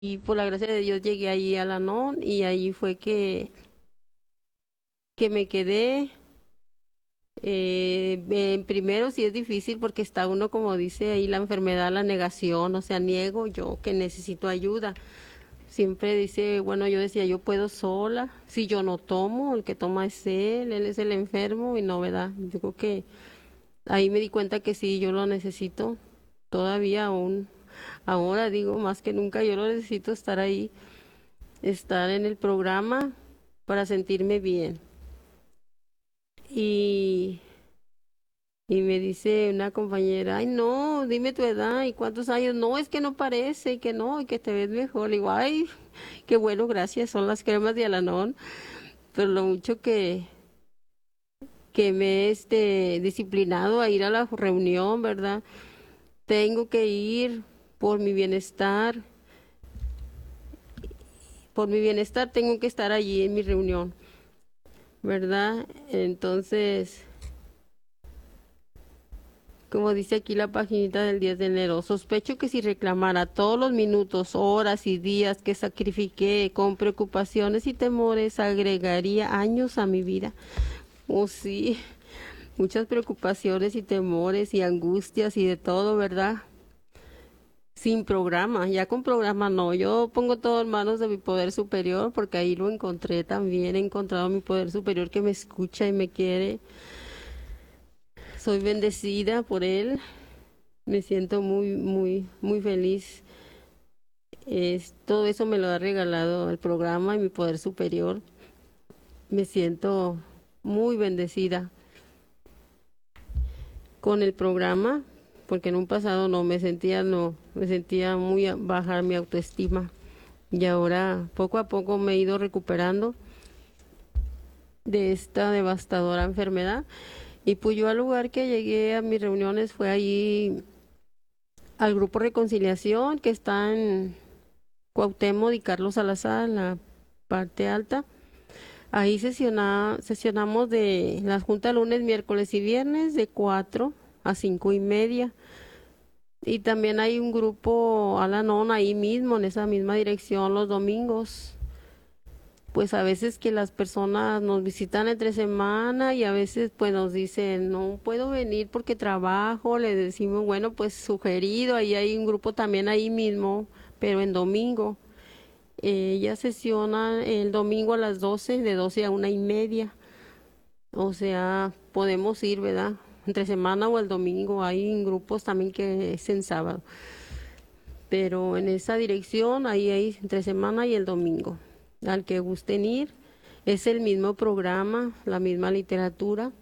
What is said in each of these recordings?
y por la gracia de Dios llegué ahí a la NON y ahí fue que me quedé. Primero sí es difícil porque está uno, como dice ahí la enfermedad, la negación, o sea, niego yo que necesito ayuda. Siempre dice, bueno, yo decía, yo puedo sola, si yo no tomo, el que toma es él es el enfermo y no, ¿verdad? Yo creo que ahí me di cuenta que sí, yo lo necesito todavía aún, ahora digo, más que nunca yo lo necesito estar ahí, estar en el programa para sentirme bien. Y Y me dice una compañera, ay no, dime tu edad y cuántos años. No, es que no parece, y que no, y que te ves mejor. Le digo, ay, qué bueno, gracias, son las cremas de Alanón. Pero lo mucho que me he disciplinado a ir a la reunión, ¿verdad? Tengo que ir por mi bienestar, por mi bienestar tengo que estar allí en mi reunión, ¿verdad? Entonces, como dice aquí la paginita del 10 de enero, sospecho que si reclamara todos los minutos, horas y días que sacrifiqué con preocupaciones y temores, agregaría años a mi vida. Oh, sí, muchas preocupaciones y temores y angustias y de todo, ¿verdad? Sin programa, ya con programa no. Yo pongo todo en manos de mi poder superior porque ahí lo encontré también. He encontrado mi poder superior que me escucha y me quiere. Soy bendecida por él. Me siento muy feliz. Todo eso me lo ha regalado el programa y mi poder superior. Me siento muy bendecida con el programa, porque en un pasado no, me sentía muy baja mi autoestima. Y ahora poco a poco me he ido recuperando de esta devastadora enfermedad. Y pues yo al lugar que llegué a mis reuniones fue allí al Grupo Reconciliación, que está en Cuauhtémoc y Carlos Salazar, en la parte alta. Ahí sesionamos de la junta lunes, miércoles y viernes de 4 a 5:30. Y también hay un grupo Al-Anon ahí mismo, en esa misma dirección los domingos. Pues a veces que las personas nos visitan entre semana y a veces pues nos dicen, no puedo venir porque trabajo, le decimos, bueno, pues sugerido, ahí hay un grupo también ahí mismo, pero en domingo. Ella sesiona el domingo a las 12, de 12 a 1:30. O sea, podemos ir, ¿verdad? Entre semana o el domingo. Hay grupos también que es en sábado. Pero en esa dirección, ahí hay entre semana y el domingo. Al que gusten ir, es el mismo programa, la misma literatura.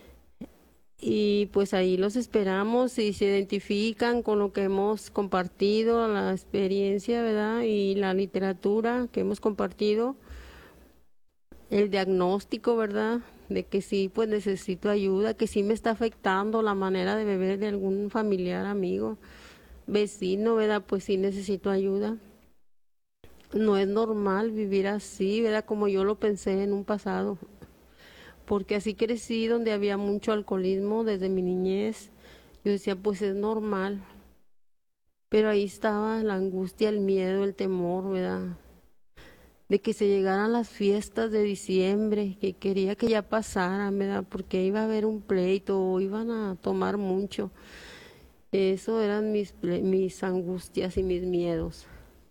Y pues ahí los esperamos y se identifican con lo que hemos compartido, la experiencia, ¿verdad? Y la literatura que hemos compartido, el diagnóstico, ¿verdad? De que sí, pues necesito ayuda, que sí me está afectando la manera de beber de algún familiar, amigo, vecino, ¿verdad? Pues sí necesito ayuda. No es normal vivir así, ¿verdad? Como yo lo pensé en un pasado, porque así crecí donde había mucho alcoholismo desde mi niñez. Yo decía, pues es normal, pero ahí estaba la angustia, el miedo, el temor, ¿verdad? De que se llegaran las fiestas de diciembre, que quería que ya pasaran, ¿verdad? Porque iba a haber un pleito o iban a tomar mucho. Eso eran mis angustias y mis miedos.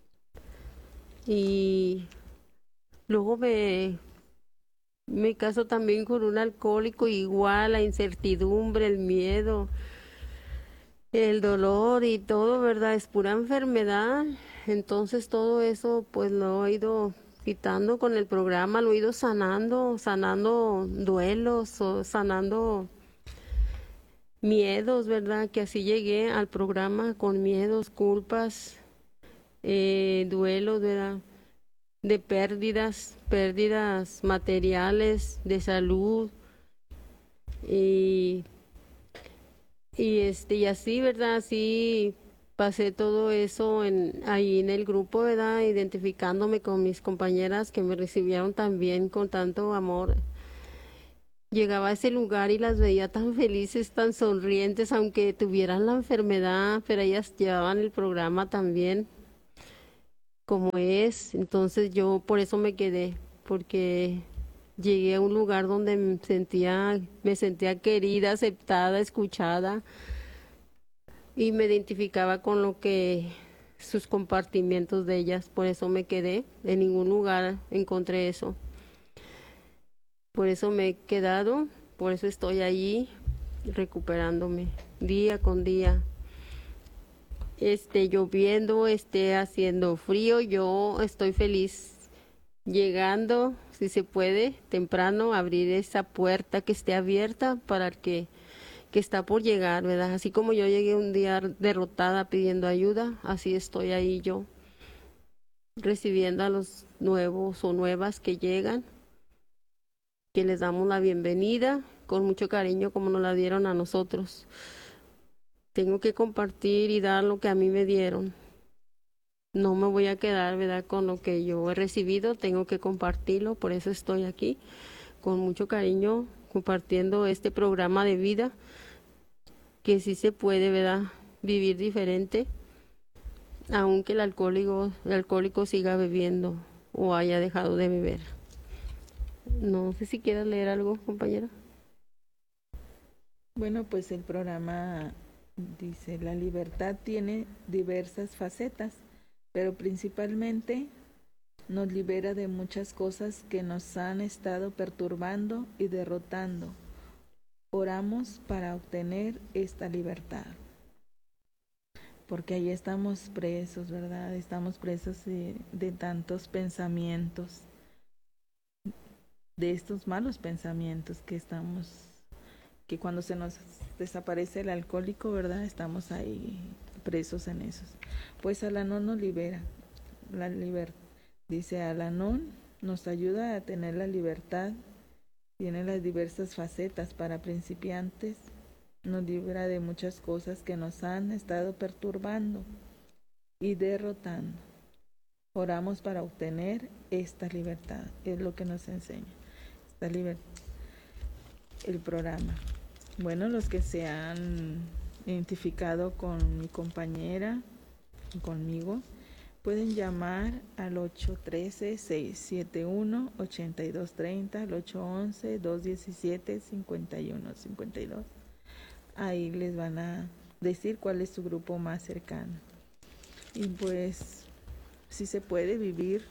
Y luego me caso también con un alcohólico igual, la incertidumbre, el miedo, el dolor y todo, ¿verdad? Es pura enfermedad. Entonces todo eso pues lo he ido quitando con el programa, lo he ido sanando, sanando duelos o sanando miedos, ¿verdad? Que así llegué al programa con miedos, culpas, duelos, ¿verdad? De pérdidas, pérdidas materiales, de salud y y así, ¿verdad? Así pasé todo eso ahí en el grupo, ¿verdad? Identificándome con mis compañeras que me recibieron también con tanto amor. Llegaba a ese lugar y las veía tan felices, tan sonrientes, aunque tuvieran la enfermedad, pero ellas llevaban el programa también. como es. Entonces yo por eso me quedé, porque llegué a un lugar donde me sentía querida, aceptada, escuchada y me identificaba con lo que sus compartimientos de ellas, por eso me quedé. En ningún lugar encontré eso. Por eso me he quedado, por eso estoy allí recuperándome día con día. Esté lloviendo, esté haciendo frío, yo estoy feliz llegando, si se puede, temprano, abrir esa puerta que esté abierta para el que está por llegar, ¿verdad? Así como yo llegué un día derrotada pidiendo ayuda, así estoy ahí yo, recibiendo a los nuevos o nuevas que llegan, que les damos la bienvenida con mucho cariño como nos la dieron a nosotros. Tengo que compartir y dar lo que a mí me dieron. No me voy a quedar, ¿verdad?, con lo que yo he recibido, tengo que compartirlo, por eso estoy aquí, con mucho cariño, compartiendo este programa de vida, que sí se puede, ¿verdad?, vivir diferente, aunque el alcohólico siga bebiendo o haya dejado de beber. No sé si quieras leer algo, compañera. Bueno, pues el programa dice, la libertad tiene diversas facetas, pero principalmente nos libera de muchas cosas que nos han estado perturbando y derrotando. Oramos para obtener esta libertad. Porque ahí estamos presos, ¿verdad? Estamos presos de tantos pensamientos, de estos malos pensamientos que cuando se nos desaparece el alcohólico, ¿verdad? Estamos ahí presos en esos. Pues Al-Anon nos libera, dice Al-Anon nos ayuda a tener la libertad, tiene las diversas facetas para principiantes, nos libra de muchas cosas que nos han estado perturbando y derrotando. Oramos para obtener esta libertad, es lo que nos enseña, esta libertad, el programa. Bueno, los que se han identificado con mi compañera, conmigo, pueden llamar al 813-671-8230, al 811-217-5152. Ahí les van a decir cuál es su grupo más cercano. Y pues, si se puede vivir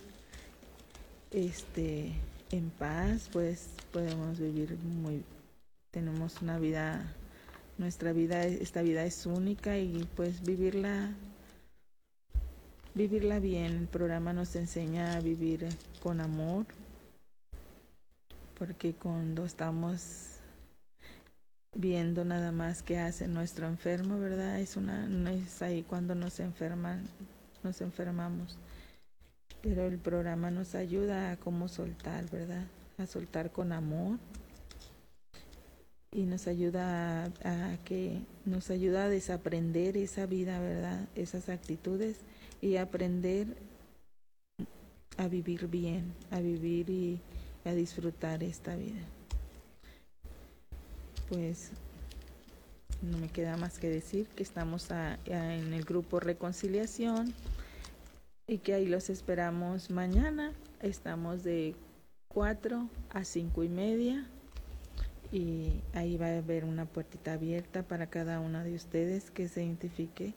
en paz, pues podemos vivir tenemos una vida, esta vida es única y pues vivirla bien. El programa nos enseña a vivir con amor, porque cuando estamos viendo nada más qué hace nuestro enfermo, ¿verdad? Es ahí cuando nos enfermamos. Pero el programa nos ayuda a cómo soltar, ¿verdad? A soltar con amor. Y nos ayuda a desaprender esa vida, ¿verdad? Esas actitudes y aprender a vivir bien, a vivir y a disfrutar esta vida. Pues no me queda más que decir que estamos en el grupo Reconciliación y que ahí los esperamos mañana. Estamos de 4 a 5:30 y ahí va a haber una puertita abierta para cada una de ustedes que se identifique.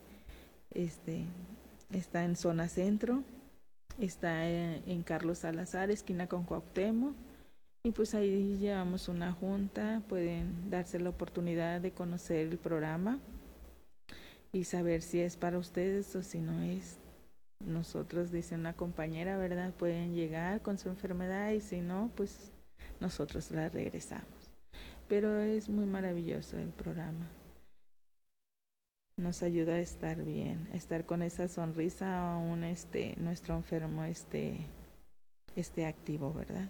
Está en zona centro, está en Carlos Salazar, esquina con Cuauhtémoc, y pues ahí llevamos una junta, pueden darse la oportunidad de conocer el programa y saber si es para ustedes o si no es. Nosotros, dice una compañera, ¿verdad? Pueden llegar con su enfermedad y si no, pues nosotros la regresamos. Pero es muy maravilloso el programa. Nos ayuda a estar bien, a estar con esa sonrisa aún nuestro enfermo esté activo, ¿verdad?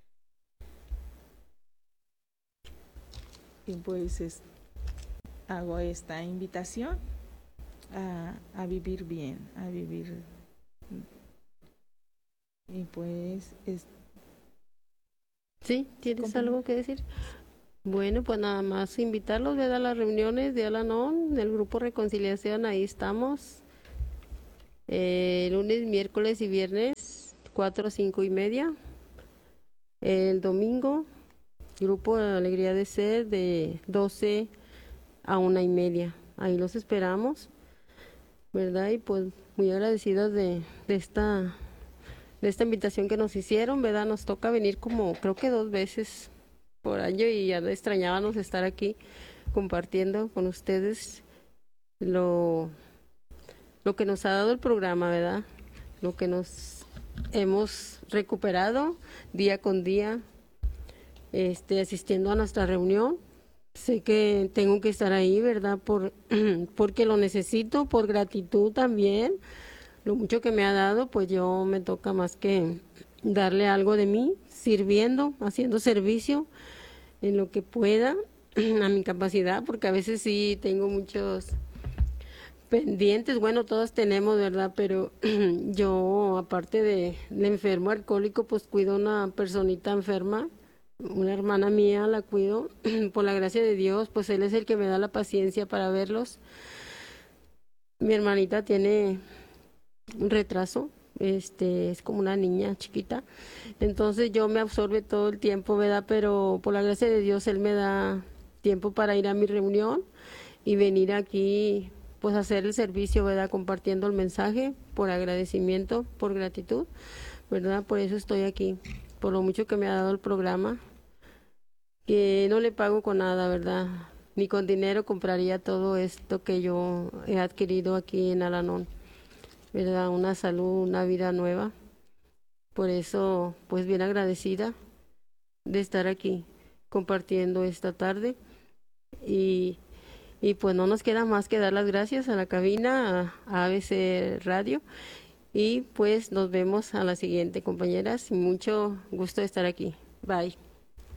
Y pues hago esta invitación a vivir bien, a vivir. Y pues ¿Sí? ¿Tienes algo que decir? Bueno, pues nada más invitarlos, ¿verdad?, a las reuniones de Al-Anon, del grupo Reconciliación, ahí estamos. lunes, miércoles y viernes, 4 a 5:30. El domingo, grupo de Alegría de Ser, de 12 a 1:30. Ahí los esperamos, ¿verdad? Y pues muy agradecidas de esta invitación que nos hicieron, ¿verdad? Nos toca venir como creo que 2 veces por año y ya extrañábamos estar aquí compartiendo con ustedes lo que nos ha dado el programa, ¿verdad? Lo que nos hemos recuperado día con día, asistiendo a nuestra reunión. Sé que tengo que estar ahí, ¿verdad? Porque lo necesito, por gratitud también. Lo mucho que me ha dado, pues yo me toca más que darle algo de mí, sirviendo, haciendo servicio en lo que pueda, a mi capacidad, porque a veces sí tengo muchos pendientes, bueno, todos tenemos, ¿verdad? Pero yo, aparte de enfermo alcohólico, pues cuido a una personita enferma, una hermana mía la cuido, por la gracia de Dios, pues Él es el que me da la paciencia para verlos. Mi hermanita tiene un retraso, es como una niña chiquita, entonces yo me absorbe todo el tiempo, ¿verdad? Pero por la gracia de Dios Él me da tiempo para ir a mi reunión y venir aquí, pues hacer el servicio, ¿verdad? Compartiendo el mensaje, por agradecimiento, por gratitud, ¿verdad? Por eso estoy aquí, por lo mucho que me ha dado el programa, que no le pago con nada, ¿verdad? Ni con dinero compraría todo esto que yo he adquirido aquí en Al-Anon, ¿verdad? Una salud, una vida nueva. Por eso, pues bien agradecida de estar aquí compartiendo esta tarde y pues no nos queda más que dar las gracias a la cabina, a ABC Radio, y pues nos vemos a la siguiente, compañeras, y mucho gusto de estar aquí. Bye.